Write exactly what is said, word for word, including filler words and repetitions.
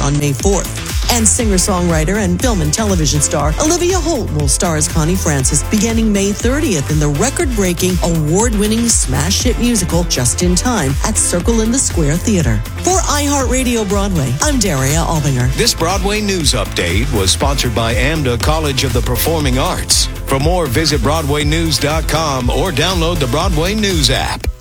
on May fourth. And singer-songwriter and film and television star Olivia Holt will star as Connie Francis beginning May thirtieth in the record-breaking, award-winning smash hit musical Just in Time at Circle in the Square Theater. For iHeartRadio Broadway, I'm Daria Albinger. This Broadway News Update was sponsored by AMDA College of the Performing Arts. For more, visit Broadway News dot com or download the Broadway News app.